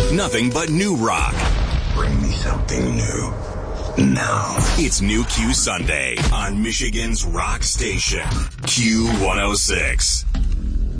Nothing but new rock. Bring me something new. Now. It's New Q Sunday on Michigan's rock station, Q106.